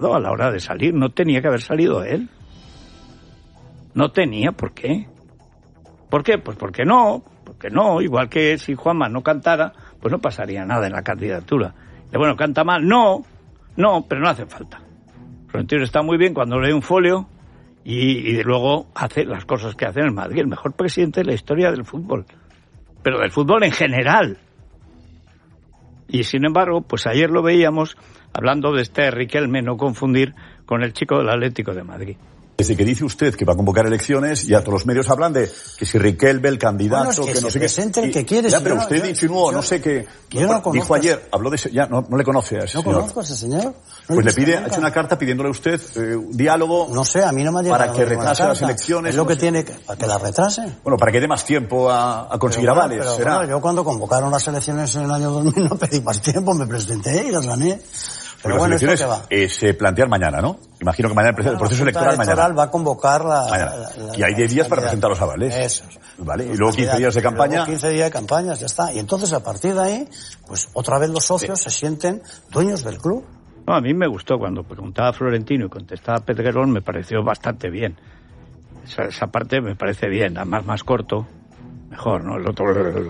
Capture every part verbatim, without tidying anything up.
a la hora de salir. No tenía que haber salido él. No tenía por qué. ¿Por qué? Pues porque no, porque no. Igual que si Juanma no cantara, pues no pasaría nada en la candidatura. De bueno, canta mal, no, no, pero no hace falta. Florentino está muy bien cuando lee un folio y, y luego hace las cosas que hace en el Madrid. El mejor presidente de la historia del fútbol, pero del fútbol en general. Y sin embargo, pues ayer lo veíamos hablando de este Riquelme, no confundir con el chico del Atlético de Madrid. Desde que dice usted que va a convocar elecciones, ya todos los medios hablan de que si Riquelme, el candidato, bueno, es que, que no se sé presente qué. el que quiere. Ya, si pero no, usted yo, insinuó, yo, no sé qué. Yo no bueno, dijo ayer, habló de ese, ya no, no le conoce a ese no señor. conozco a ese señor. No pues le pide, ha hecho una carta pidiéndole a usted eh, un diálogo. No sé, a mí no me ha llegado para que retrase las elecciones. Es lo no que sé. tiene que, para que la retrase. Bueno, para que dé más tiempo a, a conseguir pero, avales. Pero, ¿será? Bueno, yo cuando convocaron las elecciones en el año dos mil no pedí más tiempo, me presenté y las gané. Pero Porque bueno, las esto elecciones que va. eh, se plantean mañana, ¿no? Imagino que mañana el proceso, Bueno, el proceso la electoral, electoral mañana. va a convocar la... Mañana. la, la y hay diez días para presentar los avales. Eso. Vale, y luego quince días de campaña. Luego quince días de campañas, ya está. Y entonces, a partir de ahí, pues otra vez los socios sí. se sienten dueños del club. No, a mí me gustó cuando preguntaba Florentino y contestaba Pedrerol, me pareció bastante bien. Esa, esa parte me parece bien, además más corto, mejor, ¿no? El otro...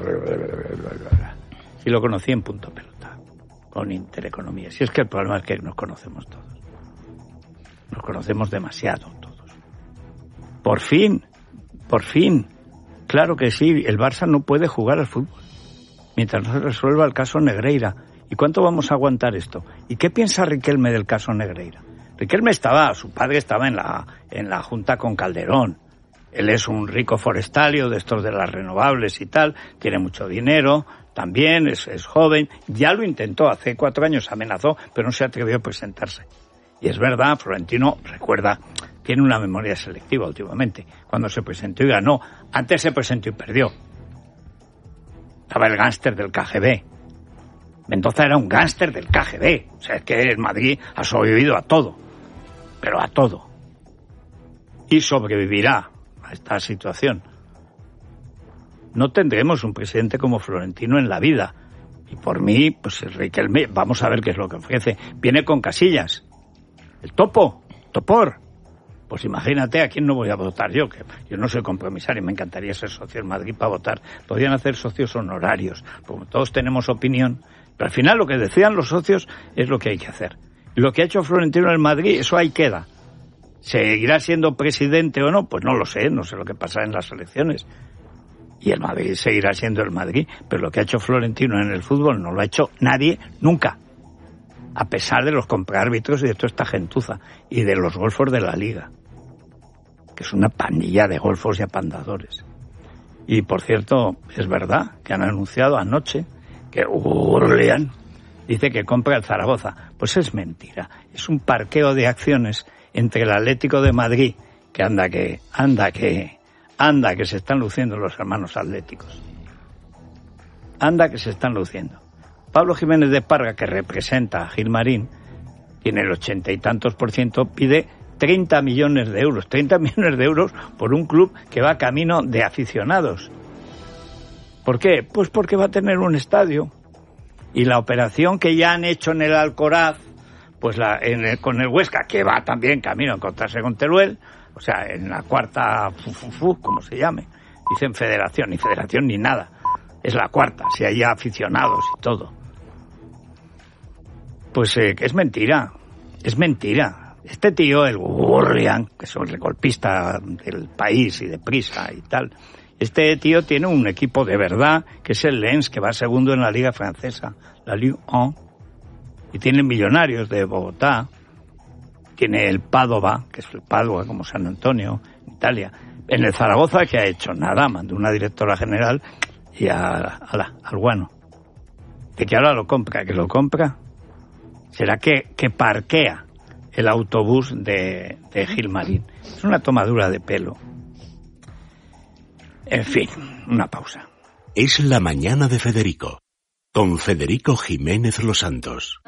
Sí lo conocí en punto pelota, con Intereconomía. Si es que el problema es que nos conocemos todos. Nos conocemos demasiado todos. Por fin, por fin. Claro que sí, el Barça no puede jugar al fútbol mientras no se resuelva el caso Negreira. ¿Y cuánto vamos a aguantar esto? ¿Y qué piensa Riquelme del caso Negreira? Riquelme estaba, su padre estaba en la, en la junta con Calderón. Él es un rico forestario de estos de las renovables y tal, tiene mucho dinero, también es, es joven. Ya lo intentó, hace cuatro años amenazó, pero no se atrevió a presentarse. Y es verdad, Florentino, recuerda, tiene una memoria selectiva últimamente. Cuando se presentó y ganó, antes se presentó y perdió. Estaba el gángster del K G B. Mendoza era un gángster del K G B. O sea, es que el Madrid ha sobrevivido a todo. Pero a todo. Y sobrevivirá a esta situación. No tendremos un presidente como Florentino en la vida. Y por mí, pues el Riquelme, vamos a ver qué es lo que ofrece. Viene con Casillas. El topo, topor. Pues imagínate a quién no voy a votar yo, que yo no soy compromisario, me encantaría ser socio en Madrid para votar. Podrían hacer socios honorarios, porque todos tenemos opinión, pero al final lo que decían los socios es lo que hay que hacer. Y lo que ha hecho Florentino en Madrid, eso ahí queda. ¿Seguirá siendo presidente o no? Pues no lo sé, no sé lo que pasará en las elecciones. Y el Madrid seguirá siendo el Madrid, pero lo que ha hecho Florentino en el fútbol no lo ha hecho nadie nunca. A pesar de los compraárbitros y de toda esta gentuza, y de los golfos de la Liga, que es una pandilla de golfos y apandadores. Y, por cierto, es verdad que han anunciado anoche que Orleán dice que compra el Zaragoza. Pues es mentira, es un parqueo de acciones entre el Atlético de Madrid, que anda que, anda que, anda que se están luciendo los hermanos atléticos. Anda que se están luciendo. Pablo Jiménez de Parga, que representa a Gilmarín, tiene el ochenta y tantos por ciento, pide treinta millones de euros. treinta millones de euros por un club que va camino de aficionados. ¿Por qué? Pues porque va a tener un estadio. Y la operación que ya han hecho en el Alcoraz, pues la, en el, con el Huesca, que va también camino a encontrarse con Teruel, o sea, en la cuarta, fu, fu, fu, como se llame, dicen federación, ni federación ni nada. Es la cuarta, si hay aficionados y todo. Pues eh, es mentira, es mentira. Este tío, el Gurrian, que es el golpista del país y de prisa y tal, este tío tiene un equipo de verdad, que es el Lens, que va segundo en la liga francesa, la Ligue uno, y tiene Millonarios de Bogotá, tiene el Padova, que es el Padova como San Antonio, en Italia. En el Zaragoza, ¿qué ha hecho? Nada, mandó una directora general y a, a la, al guano. De que ahora lo compra, que lo compra, será que, que parquea el autobús de, de Gilmarín. Es una tomadura de pelo. En fin, una pausa. Es la mañana de Federico, con Federico Jiménez Los Santos.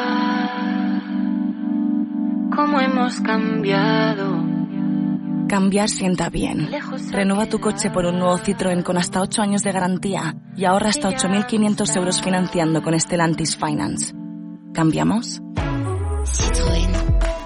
¿Cómo hemos cambiado? Cambiar sienta bien. Renueva tu coche por un nuevo Citroën con hasta ocho años de garantía y ahorra hasta ocho mil quinientos euros financiando con Stellantis Finance. ¿Cambiamos? Citroën.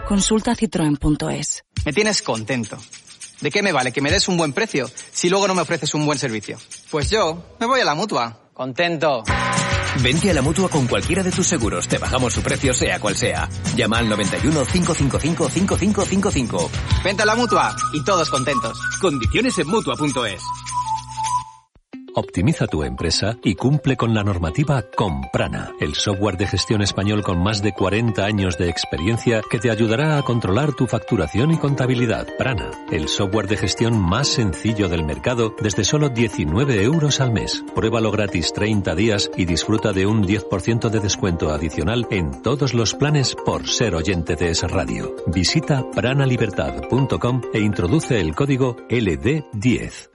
Consulta citroen punto es. Me tienes contento. ¿De qué me vale que me des un buen precio si luego no me ofreces un buen servicio? Pues yo me voy a la Mutua. Contento. Vente a la Mutua con cualquiera de tus seguros. Te bajamos su precio sea cual sea. Llama al noventa y uno, cinco cinco cinco, cinco cinco cinco cinco. Vente a la Mutua y todos contentos. Condiciones en Mutua punto es. Optimiza tu empresa y cumple con la normativa con Prana, el software de gestión español con más de cuarenta años de experiencia que te ayudará a controlar tu facturación y contabilidad. Prana, el software de gestión más sencillo del mercado desde solo diecinueve euros al mes. Pruébalo gratis treinta días y disfruta de un diez por ciento de descuento adicional en todos los planes por ser oyente de Es Radio. Visita pranalibertad punto com e introduce el código L D diez.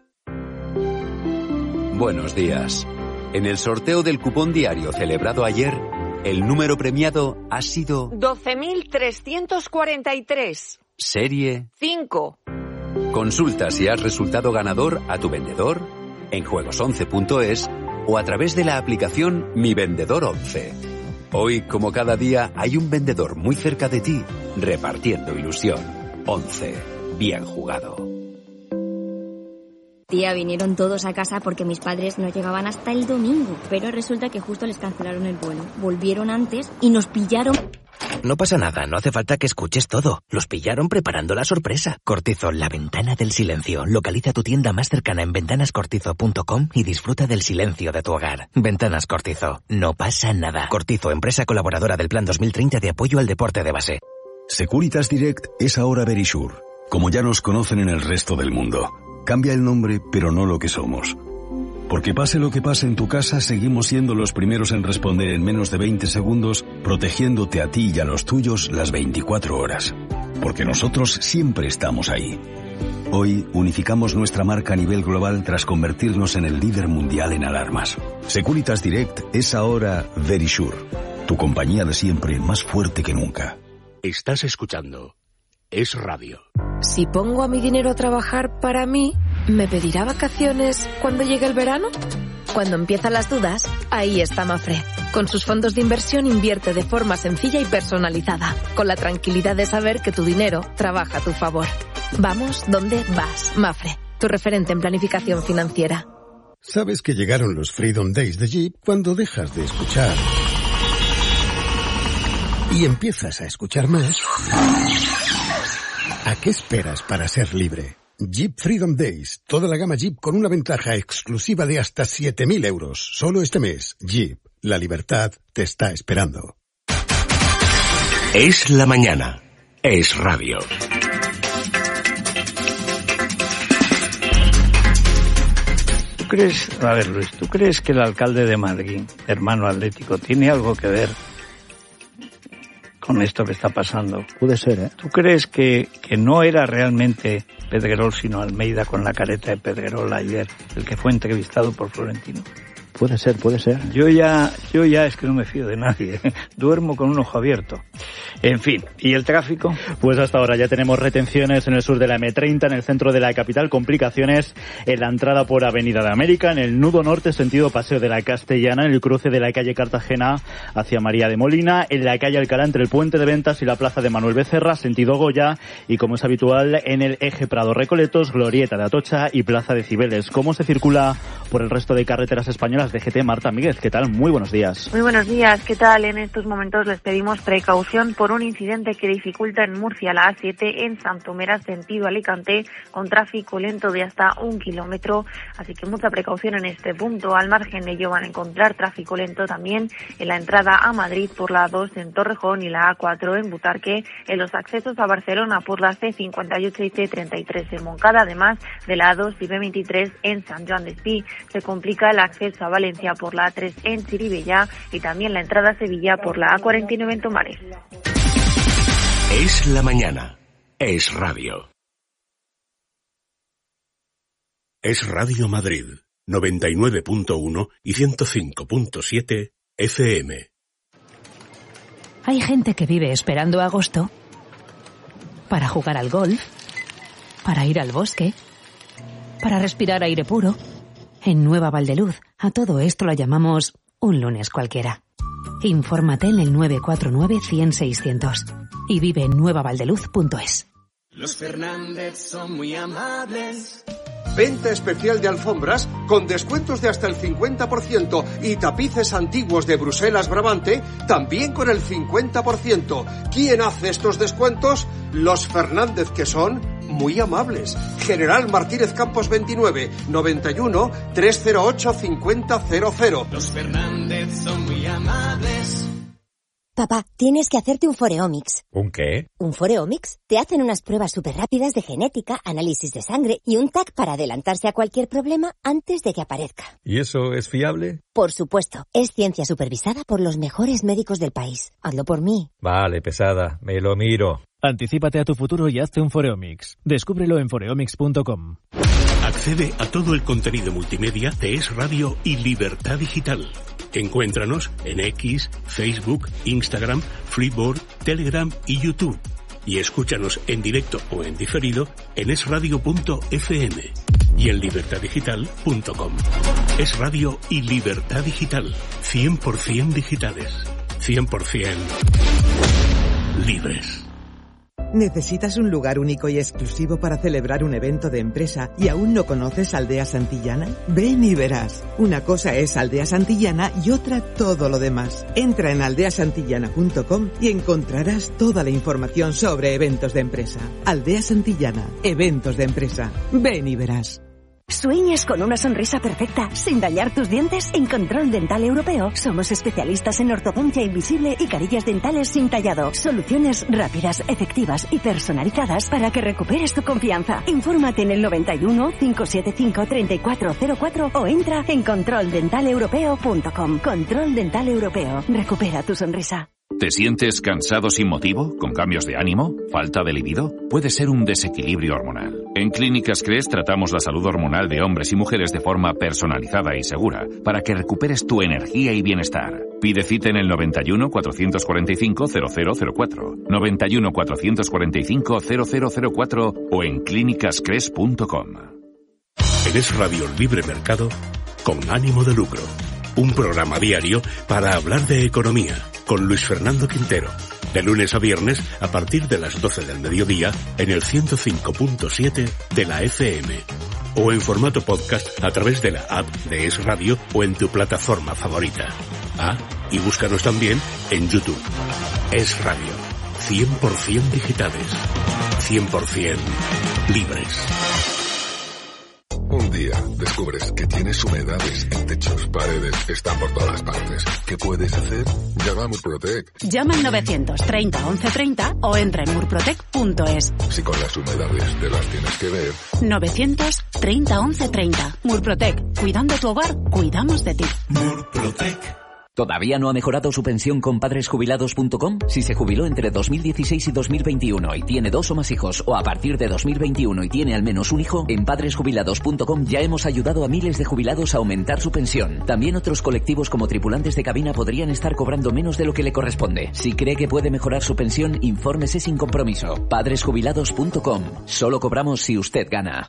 Buenos días. En el sorteo del cupón diario celebrado ayer, el número premiado ha sido doce mil trescientos cuarenta y tres. Serie cinco. Consulta si has resultado ganador a tu vendedor, en juegos once punto es o a través de la aplicación Mi Vendedor once. Hoy, como cada día, hay un vendedor muy cerca de ti, repartiendo ilusión. once. Bien jugado. Tía, vinieron todos a casa porque mis padres no llegaban hasta el domingo. Pero resulta que justo les cancelaron el vuelo. Volvieron antes y nos pillaron... No pasa nada, no hace falta que escuches todo. Los pillaron preparando la sorpresa. Cortizo, la ventana del silencio. Localiza tu tienda más cercana en ventanas cortizo punto com y disfruta del silencio de tu hogar. Ventanas Cortizo, no pasa nada. Cortizo, empresa colaboradora del Plan dos mil treinta de apoyo al deporte de base. Securitas Direct es ahora Verisure, como ya nos conocen en el resto del mundo. Cambia el nombre, pero no lo que somos. Porque pase lo que pase en tu casa, seguimos siendo los primeros en responder en menos de veinte segundos, protegiéndote a ti y a los tuyos las veinticuatro horas. Porque nosotros siempre estamos ahí. Hoy unificamos nuestra marca a nivel global tras convertirnos en el líder mundial en alarmas. Securitas Direct es ahora Verisure, tu compañía de siempre más fuerte que nunca. Estás escuchando Es Radio. Si pongo a mi dinero a trabajar para mí, ¿me pedirá vacaciones cuando llegue el verano? Cuando empiezan las dudas, ahí está Mafre. Con sus fondos de inversión invierte de forma sencilla y personalizada, con la tranquilidad de saber que tu dinero trabaja a tu favor. Vamos donde vas, Mafre, tu referente en planificación financiera. Sabes que llegaron los Freedom Days de Jeep cuando dejas de escuchar y empiezas a escuchar más. ¿A qué esperas para ser libre? Jeep Freedom Days. Toda la gama Jeep con una ventaja exclusiva de hasta siete mil euros. Solo este mes. Jeep. La libertad te está esperando. Es la mañana. Es Radio. ¿Tú crees, a ver Luis, ¿tú crees que el alcalde de Madrid, hermano atlético, tiene algo que ver con esto que está pasando? Puede ser, ¿eh? ¿Tú crees que, que no era realmente Pedrerol, sino Almeida con la careta de Pedrerol ayer, el que fue entrevistado por Florentino? Puede ser, puede ser. Yo ya, yo ya es que no me fío de nadie. Duermo con un ojo abierto. En fin, ¿y el tráfico? Pues hasta ahora ya tenemos retenciones en el sur de la eme treinta, en el centro de la capital, complicaciones en la entrada por Avenida de América, en el nudo norte, sentido Paseo de la Castellana, en el cruce de la calle Cartagena hacia María de Molina, en la calle Alcalá entre el Puente de Ventas y la plaza de Manuel Becerra, sentido Goya, y como es habitual, en el eje Prado Recoletos, Glorieta de Atocha y Plaza de Cibeles. ¿Cómo se circula por el resto de carreteras españolas de G T? Marta Míguez, ¿qué tal? Muy buenos días. Muy buenos días, ¿qué tal? En estos momentos les pedimos precaución por un incidente que dificulta en Murcia la A siete en Santomera, sentido Alicante, con tráfico lento de hasta un kilómetro, así que mucha precaución en este punto. Al margen de ello van a encontrar tráfico lento también en la entrada a Madrid por la A dos en Torrejón y la A cuatro en Butarque, en los accesos a Barcelona por la C cincuenta y ocho y C treinta y tres en Moncada, además de la A dos y B veintitrés en San Joan d'Espí. Se complica el acceso a Valencia por la A tres en Chirivella y también la entrada a Sevilla por la A cuarenta y nueve en Tomares. Es la mañana. Es Radio. Es Radio Madrid, noventa y nueve punto uno y ciento cinco punto siete F M. Hay gente que vive esperando agosto para jugar al golf, para ir al bosque, para respirar aire puro. En Nueva Valdeluz, a todo esto lo llamamos un lunes cualquiera. Infórmate en el nueve cuatro nueve, cien, seiscientos. y vive en nueva valdeluz punto es. Los Fernández son muy amables. Venta especial de alfombras con descuentos de hasta el cincuenta por ciento y tapices antiguos de Bruselas Brabante también con el cincuenta por ciento. ¿Quién hace estos descuentos? Los Fernández, que son muy amables. General Martínez Campos veintinueve, noventa y uno, trescientos ocho, cincuenta cero cero. Los Fernández son muy amables. Papá, tienes que hacerte un Foreomics. ¿Un qué? ¿Un Foreomics? Te hacen unas pruebas súper rápidas de genética, análisis de sangre y un T A C para adelantarse a cualquier problema antes de que aparezca. ¿Y eso es fiable? Por supuesto. Es ciencia supervisada por los mejores médicos del país. Hazlo por mí. Vale, pesada. Me lo miro. Anticípate a tu futuro y hazte un Foreomics. Descúbrelo en foreomics punto com. Accede a todo el contenido multimedia de Es Radio y Libertad Digital. Encuéntranos en X, Facebook, Instagram, Freeboard, Telegram y YouTube. Y escúchanos en directo o en diferido en es radio punto efe eme y en libertad digital punto com. Es Radio y Libertad Digital. cien por ciento digitales. cien por ciento libres. ¿Necesitas un lugar único y exclusivo para celebrar un evento de empresa y aún no conoces Aldea Santillana? Ven y verás. Una cosa es Aldea Santillana y otra todo lo demás. Entra en aldea santillana punto com y encontrarás toda la información sobre eventos de empresa. Aldea Santillana, eventos de empresa. Ven y verás. ¿Sueñas con una sonrisa perfecta sin dañar tus dientes? En Control Dental Europeo somos especialistas en ortodoncia invisible y carillas dentales sin tallado. Soluciones rápidas, efectivas y personalizadas para que recuperes tu confianza. Infórmate en el noventa y uno, cinco siete cinco, treinta y cuatro cero cuatro o entra en control dental europeo punto com. Control Dental Europeo. Recupera tu sonrisa. ¿Te sientes cansado sin motivo? ¿Con cambios de ánimo? ¿Falta de libido? Puede ser un desequilibrio hormonal. En Clínicas Cres tratamos la salud hormonal de hombres y mujeres de forma personalizada y segura para que recuperes tu energía y bienestar. Pide cita en el noventa y uno, cuatrocientos cuarenta y cinco, cero cero cero cuatro, noventa y uno, cuatrocientos cuarenta y cinco, cero cero cero cuatro o en clínicas cres punto com. En Es Radio Libre Mercado, con ánimo de lucro. Un programa diario para hablar de economía, con Luis Fernando Quintero, de lunes a viernes a partir de las doce del mediodía en el ciento cinco punto siete de la F M o en formato podcast a través de la app de Es Radio o en tu plataforma favorita. Ah, y búscanos también en YouTube. Es Radio, cien por ciento digitales, cien por ciento libres. Un día descubres que tienes humedades en techos, paredes, están por todas partes. ¿Qué puedes hacer? Llama a Murprotec. Llama al novecientos treinta, once treinta o entra en murprotec punto es. Si con las humedades te las tienes que ver. novecientos treinta, once treinta. Murprotec. Cuidando tu hogar, cuidamos de ti. Murprotec. ¿Todavía no ha mejorado su pensión con padres jubilados punto com? Si se jubiló entre dos mil dieciséis y dos mil veintiuno y tiene dos o más hijos, o a partir de dos mil veintiuno y tiene al menos un hijo, en padres jubilados punto com ya hemos ayudado a miles de jubilados a aumentar su pensión. También otros colectivos como tripulantes de cabina podrían estar cobrando menos de lo que le corresponde. Si cree que puede mejorar su pensión, infórmese sin compromiso. padres jubilados punto com. Solo cobramos si usted gana.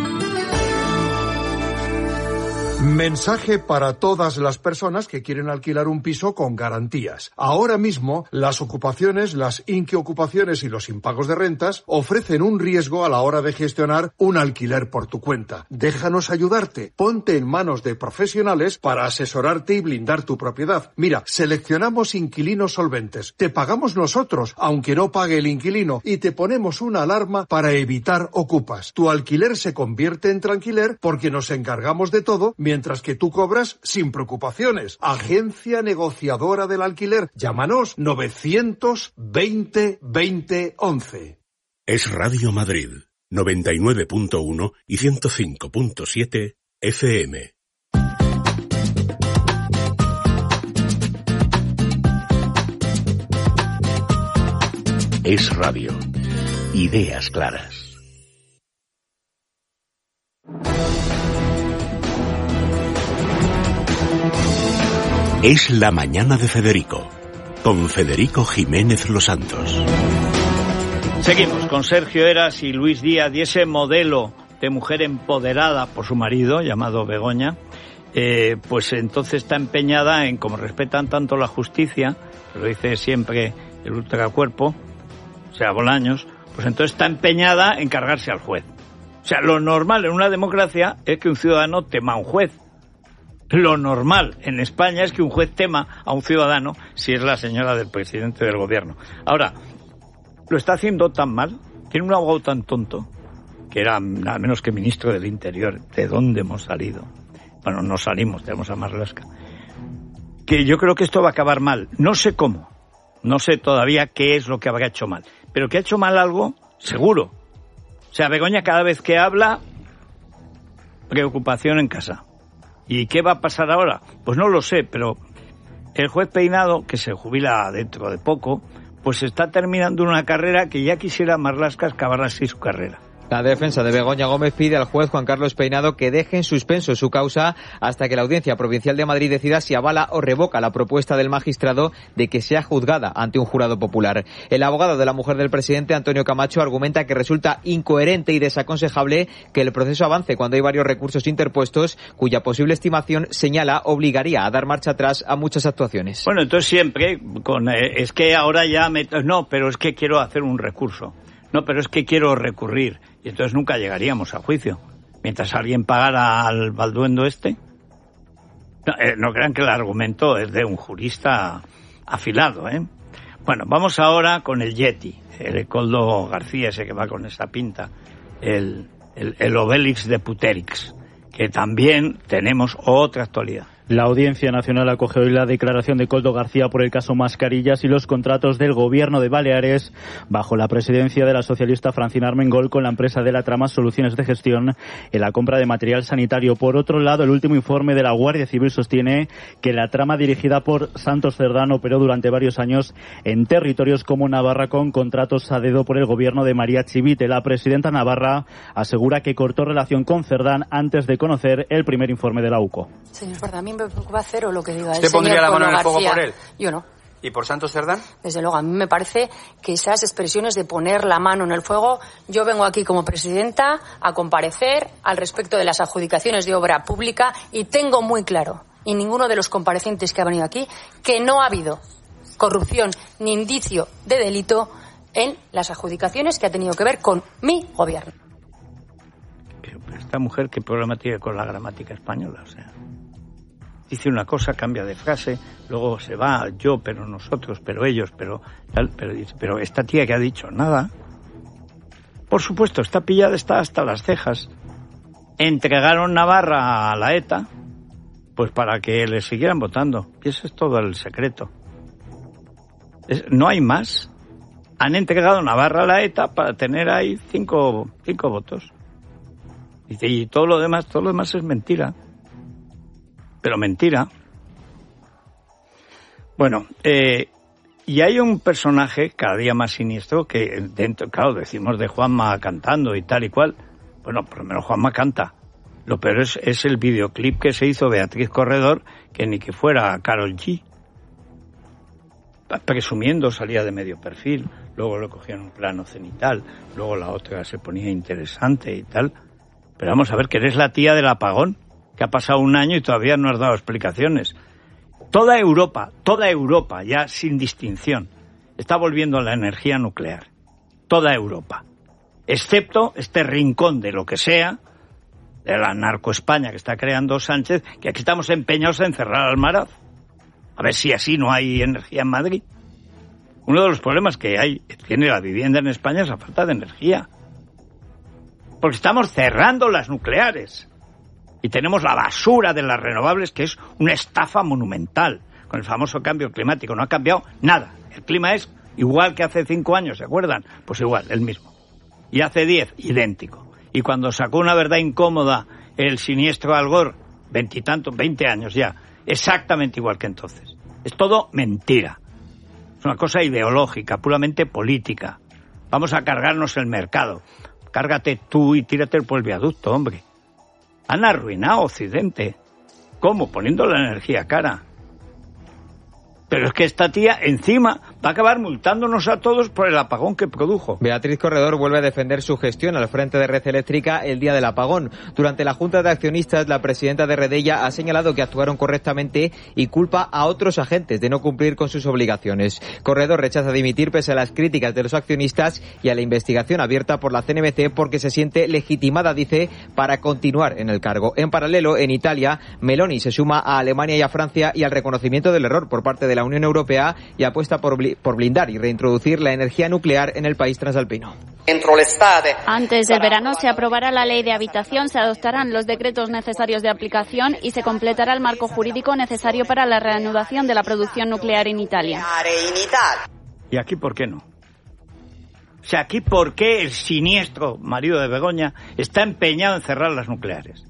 Mensaje para todas las personas que quieren alquilar un piso con garantías. Ahora mismo, las ocupaciones, las inquiocupaciones y los impagos de rentas ofrecen un riesgo a la hora de gestionar un alquiler por tu cuenta. Déjanos ayudarte. Ponte en manos de profesionales para asesorarte y blindar tu propiedad. Mira, seleccionamos inquilinos solventes. Te pagamos nosotros, aunque no pague el inquilino, y te ponemos una alarma para evitar ocupas. Tu alquiler se convierte en tranquiler porque nos encargamos de todo, mientras que tú cobras sin preocupaciones. Agencia negociadora del alquiler. Llámanos novecientos veinte, veinte, once. Es Radio Madrid, noventa y nueve punto uno y ciento cinco punto siete F M. Es Radio. Ideas claras. Es la mañana de Federico, con Federico Jiménez Los Santos. Seguimos con Sergio Eras y Luis Díaz y ese modelo de mujer empoderada por su marido, llamado Begoña, eh, pues entonces está empeñada en, como respetan tanto la justicia, lo dice siempre el ultracuerpo, o sea, Bolaños, pues entonces está empeñada en cargarse al juez. O sea, lo normal en una democracia es que un ciudadano tema a un juez. Lo normal en España es que un juez tema a un ciudadano si es la señora del presidente del gobierno. Ahora, lo está haciendo tan mal, tiene un abogado tan tonto, que era nada menos que ministro del Interior. ¿De dónde hemos salido? Bueno, no salimos, tenemos a Marlaska. Que yo creo que esto va a acabar mal. No sé cómo, no sé todavía qué es lo que habrá hecho mal, pero que ha hecho mal algo, seguro. O sea, Begoña cada vez que habla, preocupación en casa. ¿Y qué va a pasar ahora? Pues no lo sé, pero el juez Peinado, que se jubila dentro de poco, pues está terminando una carrera que ya quisiera Marlaska acabar así su carrera. La defensa de Begoña Gómez pide al juez Juan Carlos Peinado que deje en suspenso su causa hasta que la Audiencia Provincial de Madrid decida si avala o revoca la propuesta del magistrado de que sea juzgada ante un jurado popular. El abogado de la mujer del presidente, Antonio Camacho, argumenta que resulta incoherente y desaconsejable que el proceso avance cuando hay varios recursos interpuestos cuya posible estimación señala obligaría a dar marcha atrás a muchas actuaciones. Bueno, entonces siempre con eh, es que ahora ya me... No, pero es que quiero hacer un recurso. No, pero es que quiero recurrir. Y entonces nunca llegaríamos a juicio. Mientras alguien pagara al balduendo este. No, eh, no crean que el argumento es de un jurista afilado, ¿eh? Bueno, vamos ahora con el Yeti. El Coldo García, ese que va con esa pinta. El, el, el Obélix de Puterix. Que también tenemos otra actualidad. La Audiencia Nacional acoge hoy la declaración de Coldo García por el caso Mascarillas y los contratos del Gobierno de Baleares bajo la presidencia de la socialista Francina Armengol con la empresa de la trama Soluciones de Gestión en la compra de material sanitario. Por otro lado, el último informe de la Guardia Civil sostiene que la trama dirigida por Santos Cerdán operó durante varios años en territorios como Navarra con contratos a dedo por el Gobierno de María Chivite. La presidenta Navarra asegura que cortó relación con Cerdán antes de conocer el primer informe de la U C O. Señor Cerdán, a mí me preocupa cero lo que diga el señor. ¿Usted pondría la mano en el fuego por él? Yo no. ¿Y por Santos Cerdán? Desde luego, a mí me parece que esas expresiones de poner la mano en el fuego, yo vengo aquí como presidenta a comparecer al respecto de las adjudicaciones de obra pública y tengo muy claro, y ninguno de los comparecientes que ha venido aquí, que no ha habido corrupción ni indicio de delito en las adjudicaciones que ha tenido que ver con mi gobierno. Esta mujer, ¿qué problema tiene con la gramática española? O sea, dice una cosa, cambia de frase, luego se va yo, pero nosotros, pero ellos, pero tal, pero dice, pero esta tía que ha dicho nada. Por supuesto, está pillada, está hasta las cejas. Entregaron Navarra a la ETA, pues para que le siguieran votando. Y ese es todo el secreto. Es, no hay más. Han entregado Navarra a la ETA para tener ahí cinco, cinco votos. Dice, y todo lo demás, todo lo demás es mentira. Pero mentira. Bueno, eh, y hay un personaje cada día más siniestro que dentro, claro, decimos de Juanma cantando y tal y cual. Bueno, por lo menos Juanma canta. Lo peor es, es el videoclip que se hizo Beatriz Corredor, que ni que fuera Karol G. Presumiendo salía de medio perfil, luego lo cogían un plano cenital, luego la otra se ponía interesante y tal. Pero vamos a ver, que eres la tía del apagón, que ha pasado un año y todavía no has dado explicaciones. Toda Europa, toda Europa, ya sin distinción, está volviendo a la energía nuclear. Toda Europa. Excepto este rincón de lo que sea, de la narcoespaña que está creando Sánchez, que aquí estamos empeñados en cerrar Almaraz. A ver si así no hay energía en Madrid. Uno de los problemas que hay, que tiene la vivienda en España, es la falta de energía. Porque estamos cerrando las nucleares. Y tenemos la basura de las renovables, que es una estafa monumental. Con el famoso cambio climático. No ha cambiado nada. El clima es igual que hace cinco años, ¿se acuerdan? Pues igual, el mismo. Y hace diez, idéntico. Y cuando sacó Una verdad incómoda el siniestro Al Gore, veintitantos, veinte años ya, exactamente igual que entonces. Es todo mentira. Es una cosa ideológica, puramente política. Vamos a cargarnos el mercado. Cárgate tú y tírate por el viaducto, hombre. Han arruinado Occidente. ¿Cómo? Poniendo la energía cara. Pero es que esta tía encima va a acabar multándonos a todos por el apagón que produjo. Beatriz Corredor vuelve a defender su gestión al frente de Red Eléctrica el día del apagón. Durante la Junta de Accionistas, la presidenta de Redella ha señalado que actuaron correctamente y culpa a otros agentes de no cumplir con sus obligaciones. Corredor rechaza dimitir pese a las críticas de los accionistas y a la investigación abierta por la C N M C porque se siente legitimada, dice, para continuar en el cargo. En paralelo, en Italia, Meloni se suma a Alemania y a Francia y al reconocimiento del error por parte de la Unión Europea y apuesta por, por blindar y reintroducir la energía nuclear en el país transalpino. Antes del verano se aprobará la ley de habitación, se adoptarán los decretos necesarios de aplicación y se completará el marco jurídico necesario para la reanudación de la producción nuclear en Italia. ¿Y aquí por qué no? O sea, aquí por qué el siniestro marido de Begoña está empeñado en cerrar las nucleares.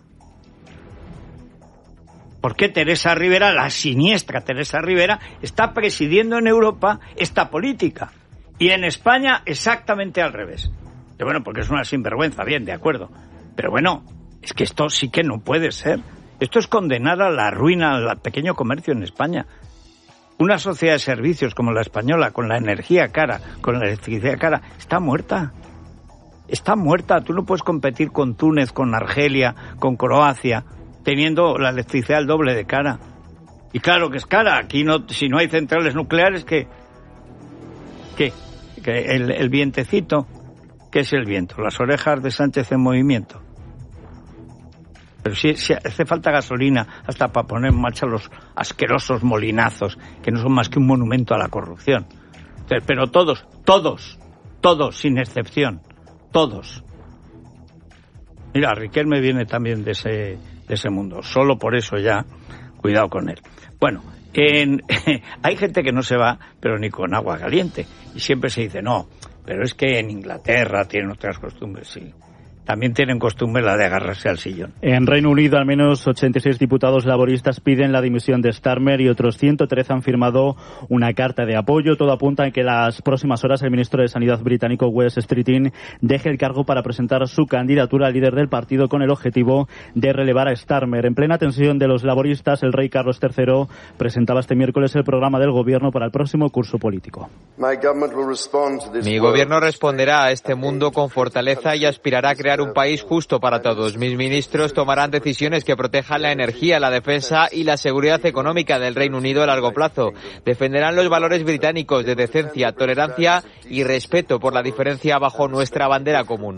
¿Por qué Teresa Rivera, la siniestra Teresa Rivera, está presidiendo en Europa esta política? Y en España exactamente al revés. Y bueno, porque es una sinvergüenza, bien, de acuerdo. Pero bueno, es que esto sí que no puede ser. Esto es condenar a la ruina al pequeño comercio en España. Una sociedad de servicios como la española, con la energía cara, con la electricidad cara, está muerta. Está muerta. Tú no puedes competir con Túnez, con Argelia, con Croacia, teniendo la electricidad al doble de cara. Y claro que es cara. Aquí no, si no hay centrales nucleares, ¿qué? ¿Qué? Que el, el vientecito, ¿qué es el viento? Las orejas de Sánchez en movimiento. Pero si, si hace falta gasolina hasta para poner en marcha los asquerosos molinazos, que no son más que un monumento a la corrupción. Entonces, pero todos, todos, todos, sin excepción, todos. Mira, Riquelme viene también de ese, de ese mundo, solo por eso ya, cuidado con él. Bueno, En, hay gente que no se va, pero ni con agua caliente. Y siempre se dice, no, pero es que en Inglaterra tienen otras costumbres, sí. También tienen costumbre la de agarrarse al sillón. En Reino Unido, al menos ochenta y seis diputados laboristas piden la dimisión de Starmer y otros ciento trece han firmado una carta de apoyo. Todo apunta en que en las próximas horas el ministro de Sanidad británico, Wes Streeting, deje el cargo para presentar su candidatura al líder del partido con el objetivo de relevar a Starmer. En plena tensión de los laboristas, el rey Carlos tercero presentaba este miércoles el programa del gobierno para el próximo curso político. Mi gobierno responderá a este mundo con fortaleza y aspirará a crear un país justo para todos. Mis ministros tomarán decisiones que protejan la energía, la defensa y la seguridad económica del Reino Unido a largo plazo. Defenderán los valores británicos de decencia, tolerancia y respeto por la diferencia bajo nuestra bandera común.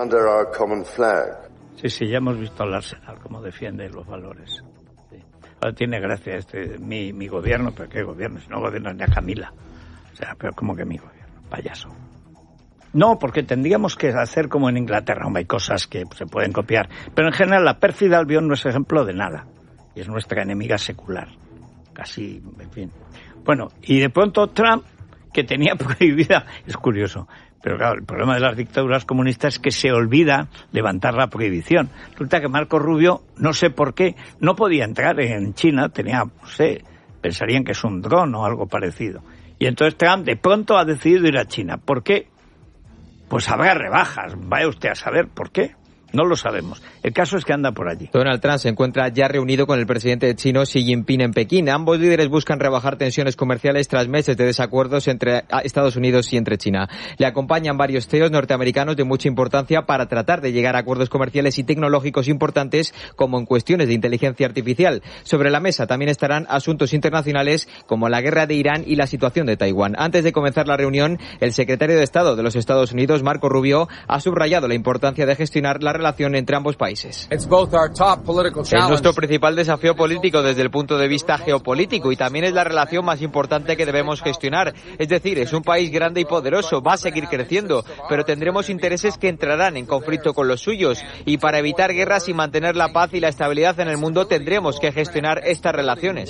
Sí, sí, ya hemos visto al Arsenal cómo defiende los valores. Sí. Ahora tiene gracia este mi, mi gobierno, pero ¿qué gobierno? Si no gobierna ni a Camila. O sea, pero ¿cómo que mi gobierno? Payaso. No, porque tendríamos que hacer como en Inglaterra. Hay cosas que se pueden copiar. Pero en general la pérfida Albión no es ejemplo de nada. Y es nuestra enemiga secular. Casi, en fin. Bueno, y de pronto Trump, que tenía prohibida... Es curioso. Pero claro, el problema de las dictaduras comunistas es que se olvida levantar la prohibición. Resulta que Marco Rubio, no sé por qué, no podía entrar en China. Tenía, no sé, pensarían que es un dron o algo parecido. Y entonces Trump de pronto ha decidido ir a China. ¿Por qué? Pues habrá rebajas, vaya usted a saber por qué. No lo sabemos. El caso es que anda por allí. Donald Trump se encuentra ya reunido con el presidente chino Xi Jinping en Pekín. Ambos líderes buscan rebajar tensiones comerciales tras meses de desacuerdos entre Estados Unidos y entre China. Le acompañan varios C E Os norteamericanos de mucha importancia para tratar de llegar a acuerdos comerciales y tecnológicos importantes, como en cuestiones de inteligencia artificial. Sobre la mesa también estarán asuntos internacionales como la guerra de Irán y la situación de Taiwán. Antes de comenzar la reunión, el secretario de Estado de los Estados Unidos, Marco Rubio, ha subrayado la importancia de gestionar la relación entre ambos países. Es nuestro principal desafío político desde el punto de vista geopolítico y también es la relación más importante que debemos gestionar. Es decir, es un país grande y poderoso, va a seguir creciendo, pero tendremos intereses que entrarán en conflicto con los suyos y para evitar guerras y mantener la paz y la estabilidad en el mundo tendremos que gestionar estas relaciones.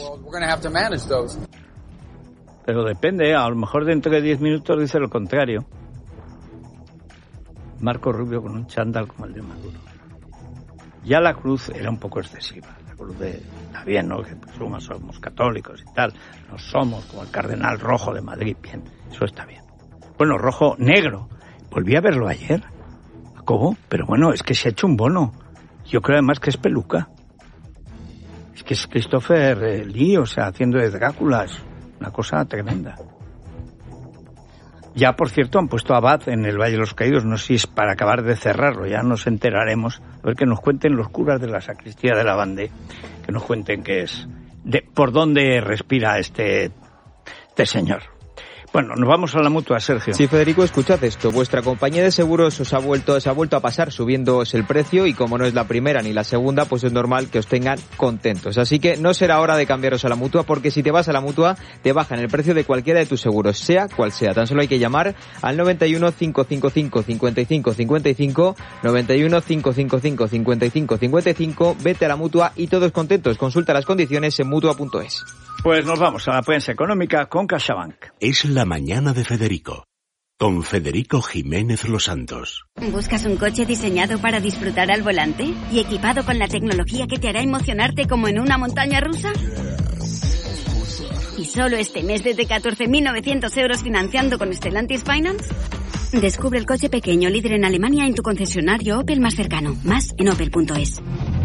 Pero depende, a lo mejor dentro de diez minutos dice lo contrario. Marco Rubio con un chándal como el de Maduro. Ya la cruz era un poco excesiva. La cruz de, está bien, ¿no? Que somos, somos católicos y tal. No somos como el cardenal rojo de Madrid. Bien, eso está bien. Bueno, rojo, negro. Volví a verlo ayer. ¿Cómo? Pero bueno, es que se ha hecho un bono. Yo creo además que es peluca. Es que es Christopher Lee, o sea, haciendo de Drácula. Es una cosa tremenda. Ya, por cierto, han puesto abad en el Valle de los Caídos, no sé si es para acabar de cerrarlo, ya nos enteraremos, a ver que nos cuenten los curas de la sacristía de la Bande, que nos cuenten qué es, de, por dónde respira este, este señor. Bueno, nos vamos a la Mutua, Sergio. Sí, Federico, escuchad esto. Vuestra compañía de seguros os ha vuelto, se ha vuelto a pasar subiéndoos el precio y como no es la primera ni la segunda, pues es normal que os tengan contentos. Así que no será hora de cambiaros a la Mutua, porque si te vas a la Mutua te bajan el precio de cualquiera de tus seguros, sea cual sea. Tan solo hay que llamar al noventa y uno, cinco cinco cinco, cincuenta y cinco cincuenta y cinco, noventa y uno, cinco cinco cinco, cincuenta y cinco cincuenta y cinco, vete a la Mutua y todos contentos. Consulta las condiciones en mutua punto es. Pues nos vamos a la prensa económica con CaixaBank. Es la mañana de Federico, con Federico Jiménez Los Santos. ¿Buscas un coche diseñado para disfrutar al volante y equipado con la tecnología que te hará emocionarte como en una montaña rusa? ¿Y solo este mes desde catorce mil novecientos euros financiando con Stellantis Finance? Descubre el coche pequeño líder en Alemania en tu concesionario Opel más cercano. Más en opel punto es.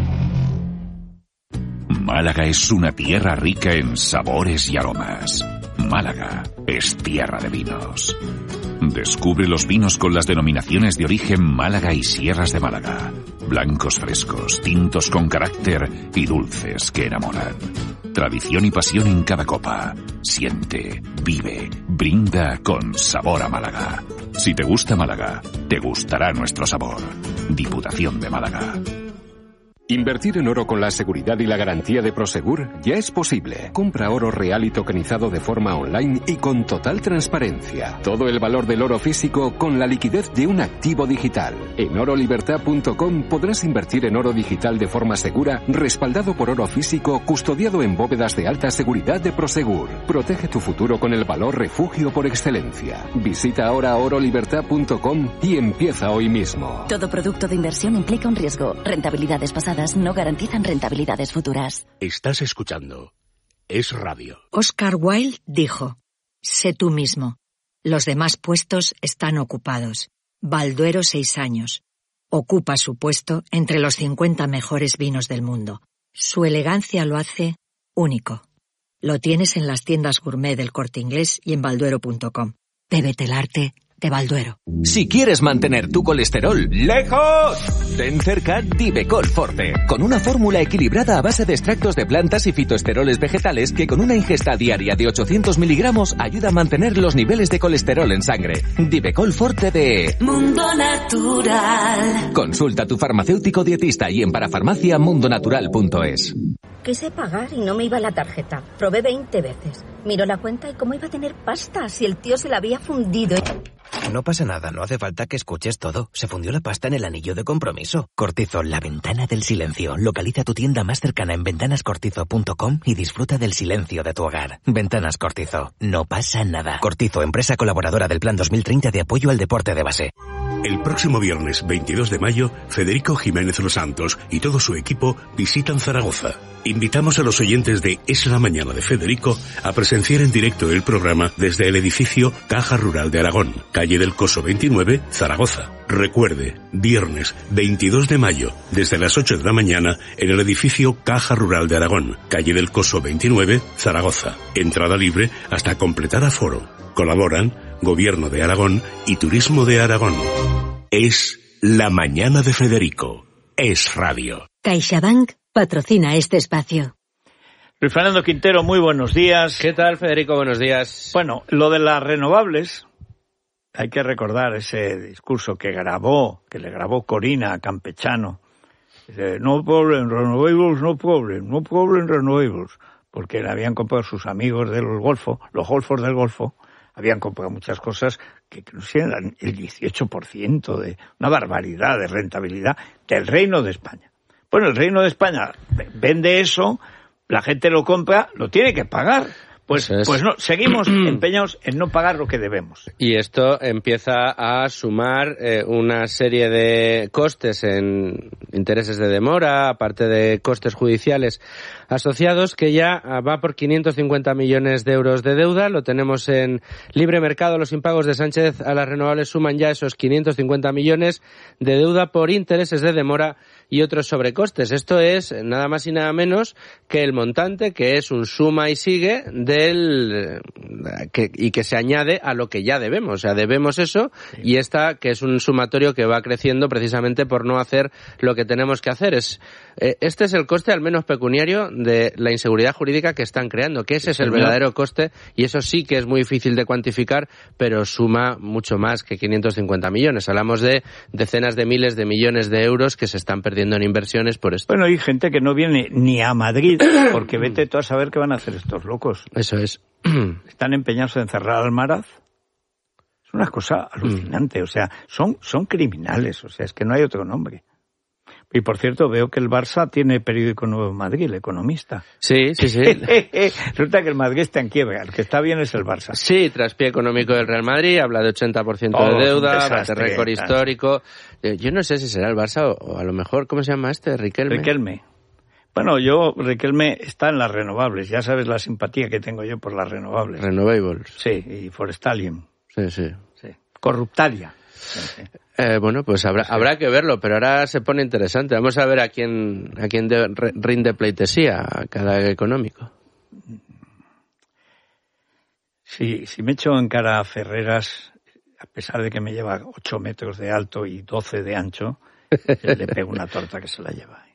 Málaga es una tierra rica en sabores y aromas. Málaga es tierra de vinos. Descubre los vinos con las denominaciones de origen Málaga y Sierras de Málaga. Blancos frescos, tintos con carácter y dulces que enamoran. Tradición y pasión en cada copa. Siente, vive, brinda con sabor a Málaga. Si te gusta Málaga, te gustará nuestro sabor. Diputación de Málaga. Invertir en oro con la seguridad y la garantía de Prosegur ya es posible. Compra oro real y tokenizado de forma online y con total transparencia. Todo el valor del oro físico con la liquidez de un activo digital. En oro libertad punto com podrás invertir en oro digital de forma segura, respaldado por oro físico, custodiado en bóvedas de alta seguridad de Prosegur. Protege tu futuro con el valor refugio por excelencia. Visita ahora oro libertad punto com y empieza hoy mismo. Todo producto de inversión implica un riesgo. Rentabilidades pasadas no garantizan rentabilidades futuras. Estás escuchando Es Radio. Oscar Wilde dijo: sé tú mismo. Los demás puestos están ocupados. Balduero seis años. Ocupa su puesto entre los cincuenta mejores vinos del mundo. Su elegancia lo hace único. Lo tienes en las tiendas gourmet del Corte Inglés y en balduero punto com. Bébete el arte de Balduero. Si quieres mantener tu colesterol lejos, ten cerca Divecol Forte, con una fórmula equilibrada a base de extractos de plantas y fitoesteroles vegetales que con una ingesta diaria de ochocientos miligramos ayuda a mantener los niveles de colesterol en sangre. Divecol Forte de Mundo Natural. Consulta a tu farmacéutico dietista y en parafarmacia mundo natural punto es. Quise pagar y no me iba la tarjeta. Probé veinte veces. Miró la cuenta y cómo iba a tener pasta si el tío se la había fundido. No pasa nada, no hace falta que escuches todo. Se fundió la pasta en el anillo de compromiso. Cortizo, la ventana del silencio. Localiza tu tienda más cercana en ventanas cortizo punto com y disfruta del silencio de tu hogar. Ventanas Cortizo, no pasa nada. Cortizo, empresa colaboradora del Plan dos mil treinta de apoyo al deporte de base. El próximo viernes veintidós de mayo, Federico Jiménez Los Santos y todo su equipo visitan Zaragoza. Invitamos a los oyentes de Es la Mañana de Federico a presenciar en directo el programa desde el edificio Caja Rural de Aragón, calle del Coso veintinueve, Zaragoza. Recuerde, viernes veintidós de mayo, desde las ocho de la mañana, en el edificio Caja Rural de Aragón, calle del Coso veintinueve, Zaragoza. Entrada libre hasta completar aforo. Colaboran Gobierno de Aragón y Turismo de Aragón. Es la Mañana de Federico. Es Radio. CaixaBank patrocina este espacio. Luis Fernando Quintero, muy buenos días. ¿Qué tal, Federico? Buenos días. Bueno, lo de las renovables, hay que recordar ese discurso que grabó, que le grabó Corina Campechano. Dice, no problem, renovables, no problem, no problem, renovables. Porque le habían comprado sus amigos del Golfo, los golfos del Golfo, habían comprado muchas cosas que no sé, eran el dieciocho por ciento de una barbaridad de rentabilidad del Reino de España. Bueno, el Reino de España vende eso, la gente lo compra, lo tiene que pagar. Pues, pues no, seguimos empeñados en no pagar lo que debemos. Y esto empieza a sumar eh, una serie de costes en intereses de demora, aparte de costes judiciales asociados, que ya va por quinientos cincuenta millones de euros de deuda. Lo tenemos en libre mercado. Los impagos de Sánchez a las renovables suman ya esos quinientos cincuenta millones de deuda por intereses de demora y otros sobrecostes. Esto es nada más y nada menos que el montante, que es un suma y sigue de del que, y que se añade a lo que ya debemos. O sea, debemos eso sí. y esta que es un sumatorio que va creciendo precisamente por no hacer lo que tenemos que hacer. Es eh, este es el coste, al menos pecuniario, de la inseguridad jurídica que están creando, que ese es el verdadero coste, y eso sí que es muy difícil de cuantificar, pero suma mucho más que quinientos cincuenta millones. Hablamos de decenas de miles de millones de euros que se están perdiendo en inversiones por esto. Bueno, hay gente que no viene ni a Madrid, porque vete tú a saber qué van a hacer estos locos. Eso es. Están empeñados en cerrar Almaraz. Es una cosa alucinante, o sea, son, son criminales, o sea, es que no hay otro nombre. Y por cierto, veo que el Barça tiene periódico nuevo en Madrid, El Economista. Sí, sí, sí. Resulta que el Madrid está en quiebra, el que está bien es el Barça. Sí, traspié económico del Real Madrid, habla de ochenta por ciento oh, de deuda, bate récord histórico. Yo no sé si será el Barça o, o a lo mejor, ¿cómo se llama este? Riquelme. Riquelme. Bueno, yo, Riquelme está en las renovables, ya sabes la simpatía que tengo yo por las renovables. Renovables. Sí, y Forestalium. Sí, sí. sí. Corruptalia. Sí, sí. Eh, bueno, pues habrá, habrá que verlo, pero ahora se pone interesante. Vamos a ver a quién, a quién de, re, rinde pleitesía a cada económico. Sí, si me echo en cara a Ferreras, a pesar de que me lleva ocho metros de alto y doce de ancho, le pego una torta que se la lleva.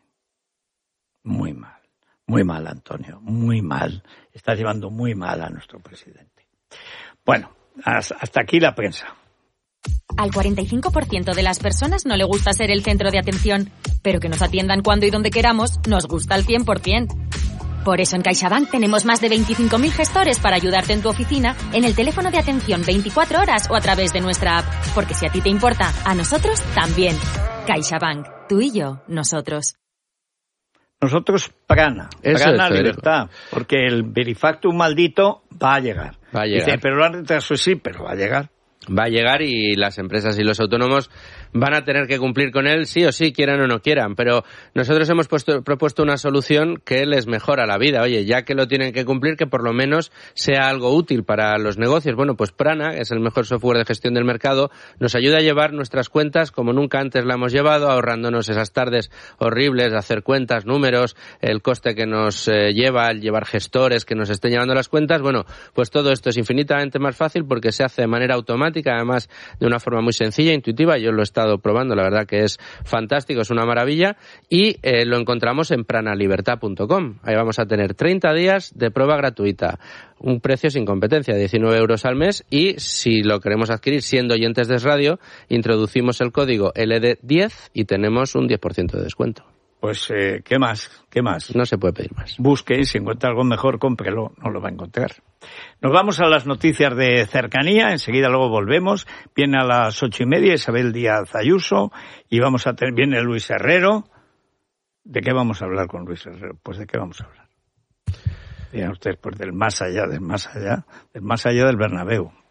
Muy mal, muy mal, Antonio, muy mal. Estás llevando muy mal a nuestro presidente. Bueno, hasta aquí la prensa. Al cuarenta y cinco por ciento de las personas no le gusta ser el centro de atención, pero que nos atiendan cuando y donde queramos nos gusta al cien por ciento. Por eso en CaixaBank tenemos más de veinticinco mil gestores para ayudarte en tu oficina, en el teléfono de atención veinticuatro horas o a través de nuestra app. Porque si a ti te importa, a nosotros también. CaixaBank, tú y yo, nosotros. Nosotros, Prana, Eso Prana es, libertad, porque el Verifactum maldito va a llegar. Va a llegar. Dice, pero lo han retrasado, sí, pero va a llegar. Va a llegar y las empresas y los autónomos van a tener que cumplir con él sí o sí, quieran o no quieran, pero nosotros hemos puesto, propuesto una solución que les mejora la vida. Oye, ya que lo tienen que cumplir, que por lo menos sea algo útil para los negocios. Bueno, pues Prana, que es el mejor software de gestión del mercado, nos ayuda a llevar nuestras cuentas como nunca antes la hemos llevado, ahorrándonos esas tardes horribles de hacer cuentas, números, el coste que nos eh, lleva el llevar gestores que nos estén llevando las cuentas. Bueno, pues todo esto es infinitamente más fácil porque se hace de manera automática, además de una forma muy sencilla, intuitiva. Yo lo he estado probando, la verdad que es fantástico, es una maravilla, y eh, lo encontramos en pranalibertad punto com. Ahí vamos a tener treinta días de prueba gratuita, un precio sin competencia, diecinueve euros al mes, y si lo queremos adquirir siendo oyentes de Es Radio, introducimos el código L D diez y tenemos un diez por ciento de descuento. Pues, eh, ¿qué más? ¿Qué más? No se puede pedir más. Busque y si encuentra algo mejor, cómprelo, no lo va a encontrar. Nos vamos a las noticias de cercanía, enseguida luego volvemos. Viene a las ocho y media Isabel Díaz Ayuso y vamos a tener, viene Luis Herrero. ¿De qué vamos a hablar con Luis Herrero? Pues ¿de qué vamos a hablar? Digan ustedes, pues del más allá, del más allá, del más allá del Bernabéu.